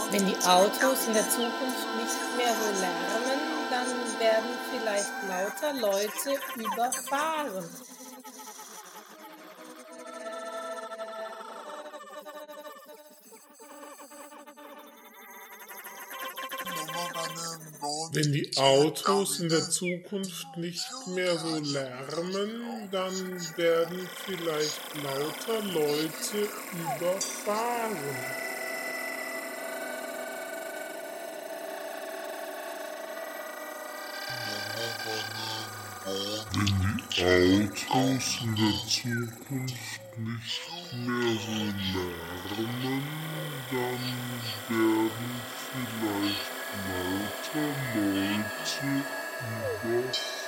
Wenn die Autos in der Zukunft nicht mehr so lärmen, dann werden vielleicht lauter Leute überfahren. Wenn die Autos in der Zukunft nicht mehr so lärmen, dann werden vielleicht lauter Leute überfahren. Wenn die Autos in der Zukunft nicht mehr so lärmen, dann werden vielleicht lauter Leute überfahren.